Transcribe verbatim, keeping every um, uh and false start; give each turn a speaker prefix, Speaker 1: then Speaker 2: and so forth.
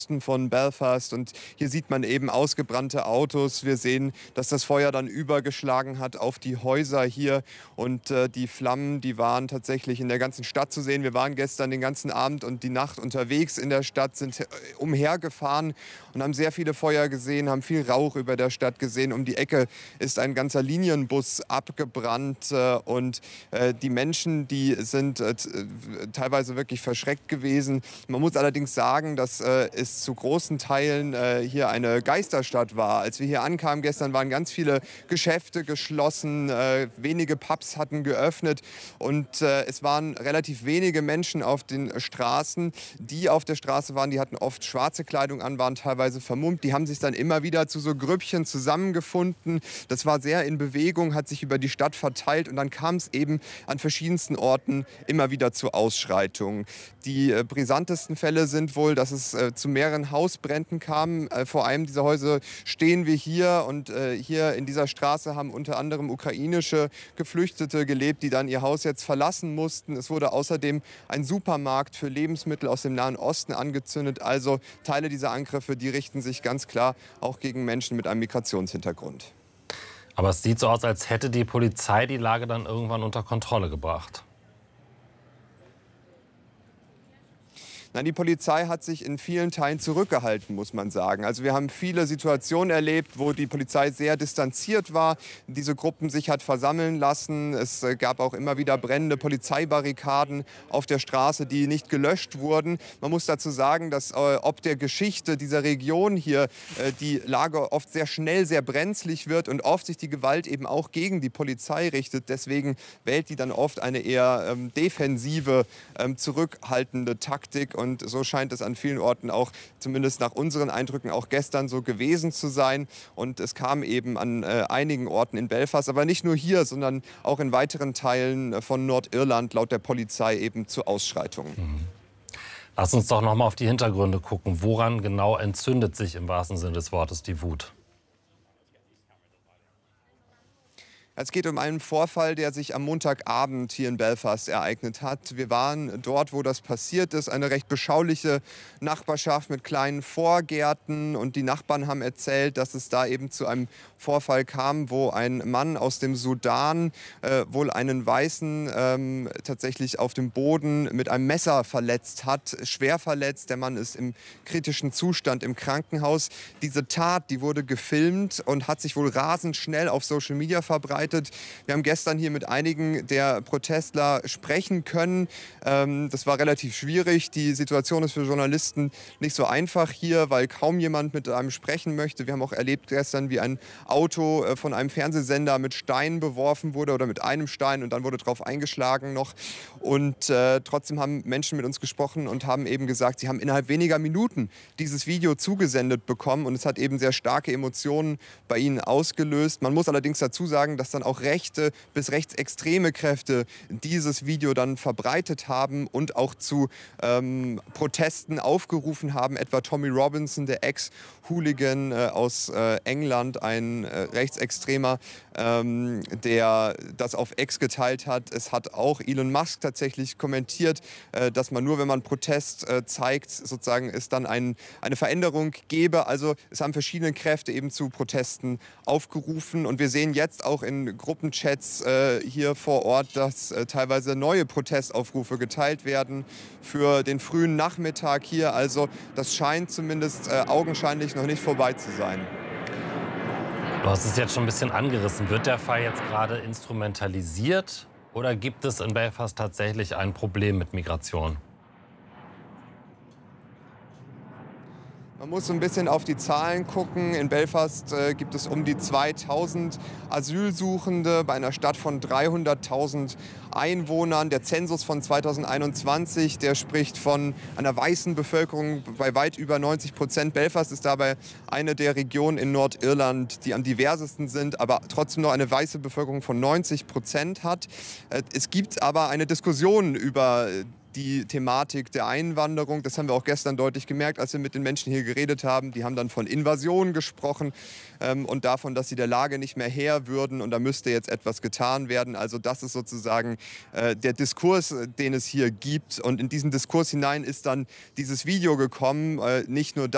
Speaker 1: von Belfast, und hier sieht man eben ausgebrannte Autos. Wir sehen, dass das Feuer dann übergeschlagen hat auf die Häuser hier, und äh, die Flammen, die waren tatsächlich in der ganzen Stadt zu sehen. Wir waren gestern den ganzen Abend und die Nacht unterwegs in der Stadt, sind äh, umhergefahren und haben sehr viele Feuer gesehen, haben viel Rauch über der Stadt gesehen. Um die Ecke ist ein ganzer Linienbus abgebrannt äh, und äh, die Menschen, die sind äh, teilweise wirklich verschreckt gewesen. Man muss allerdings sagen, dass äh, es zu großen Teilen äh, hier eine Geisterstadt war. Als wir hier ankamen gestern, waren ganz viele Geschäfte geschlossen, äh, wenige Pubs hatten geöffnet, und äh, es waren relativ wenige Menschen auf den Straßen. Die auf der Straße waren, die hatten oft schwarze Kleidung an, waren teilweise vermummt. Die haben sich dann immer wieder zu so Grüppchen zusammengefunden. Das war sehr in Bewegung, hat sich über die Stadt verteilt, und dann kam es eben an verschiedensten Orten immer wieder zu Ausschreitungen. Die äh, brisantesten Fälle sind wohl, dass es äh, zu mehreren Hausbränden kam. Äh, vor einem dieser Häuser stehen wir hier, und äh, hier in dieser Straße haben unter anderem ukrainische Geflüchtete gelebt, die dann ihr Haus jetzt verlassen mussten. Es wurde außerdem ein Supermarkt für Lebensmittel aus dem Nahen Osten angezündet. Also Teile dieser Angriffe, die richten sich ganz klar auch gegen Menschen mit einem Migrationshintergrund.
Speaker 2: Aber es sieht so aus, als hätte die Polizei die Lage dann irgendwann unter Kontrolle gebracht.
Speaker 1: Nein, die Polizei hat sich in vielen Teilen zurückgehalten, muss man sagen. Also wir haben viele Situationen erlebt, wo die Polizei sehr distanziert war, diese Gruppen sich hat versammeln lassen. Es gab auch immer wieder brennende Polizeibarrikaden auf der Straße, die nicht gelöscht wurden. Man muss dazu sagen, dass äh, ob der Geschichte dieser Region hier äh, die Lage oft sehr schnell sehr brenzlig wird und oft sich die Gewalt eben auch gegen die Polizei richtet. Deswegen wählt die dann oft eine eher ähm, defensive, ähm, zurückhaltende Taktik. Und so scheint es an vielen Orten auch, zumindest nach unseren Eindrücken, auch gestern so gewesen zu sein. Und es kam eben an äh, einigen Orten in Belfast, aber nicht nur hier, sondern auch in weiteren Teilen von Nordirland laut der Polizei eben zu Ausschreitungen.
Speaker 2: Mhm. Lass uns doch noch mal auf die Hintergründe gucken. Woran genau entzündet sich im wahrsten Sinne des Wortes die Wut?
Speaker 1: Es geht um einen Vorfall, der sich am Montagabend hier in Belfast ereignet hat. Wir waren dort, wo das passiert ist, eine recht beschauliche Nachbarschaft mit kleinen Vorgärten. Und die Nachbarn haben erzählt, dass es da eben zu einem Vorfall kam, wo ein Mann aus dem Sudan äh, wohl einen Weißen ähm, tatsächlich auf dem Boden mit einem Messer verletzt hat, schwer verletzt. Der Mann ist im kritischen Zustand im Krankenhaus. Diese Tat, die wurde gefilmt und hat sich wohl rasend schnell auf Social Media verbreitet. Wir haben gestern hier mit einigen der Protestler sprechen können. Das war relativ schwierig. Die Situation ist für Journalisten nicht so einfach hier, weil kaum jemand mit einem sprechen möchte. Wir haben auch erlebt gestern, wie ein Auto von einem Fernsehsender mit Steinen beworfen wurde, oder mit einem Stein, und dann wurde drauf eingeschlagen noch. Und äh, trotzdem haben Menschen mit uns gesprochen und haben eben gesagt, sie haben innerhalb weniger Minuten dieses Video zugesendet bekommen, und es hat eben sehr starke Emotionen bei ihnen ausgelöst. Man muss allerdings dazu sagen, dass dann auch rechte bis rechtsextreme Kräfte dieses Video dann verbreitet haben und auch zu ähm, Protesten aufgerufen haben. Etwa Tommy Robinson, der Ex-Hooligan äh, aus äh, England, ein äh, Rechtsextremer, ähm, der das auf X geteilt hat. Es hat auch Elon Musk tatsächlich kommentiert, äh, dass man nur, wenn man Protest äh, zeigt, sozusagen es dann ein, eine Veränderung gäbe. Also es haben verschiedene Kräfte eben zu Protesten aufgerufen, und wir sehen jetzt auch in Gruppenchats äh, hier vor Ort, dass äh, teilweise neue Protestaufrufe geteilt werden für den frühen Nachmittag hier. Also das scheint zumindest äh, augenscheinlich noch nicht vorbei zu sein.
Speaker 2: Du hast es jetzt schon ein bisschen angerissen. Wird der Fall jetzt gerade instrumentalisiert, oder gibt es in Belfast tatsächlich ein Problem mit Migration?
Speaker 1: Man muss so ein bisschen auf die Zahlen gucken. In Belfast äh, gibt es um die zweitausend Asylsuchende bei einer Stadt von dreihunderttausend Einwohnern. Der Zensus von zweitausendeinundzwanzig, der spricht von einer weißen Bevölkerung bei weit über neunzig Prozent. Belfast ist dabei eine der Regionen in Nordirland, die am diversesten sind, aber trotzdem noch eine weiße Bevölkerung von neunzig Prozent hat. Äh, es gibt aber eine Diskussion über die Thematik der Einwanderung. Das haben wir auch gestern deutlich gemerkt, als wir mit den Menschen hier geredet haben. Die haben dann von Invasion gesprochen ähm, und davon, dass sie der Lage nicht mehr Herr würden und da müsste jetzt etwas getan werden. Also das ist sozusagen äh, der Diskurs, den es hier gibt. Und in diesen Diskurs hinein ist dann dieses Video gekommen, äh, nicht nur da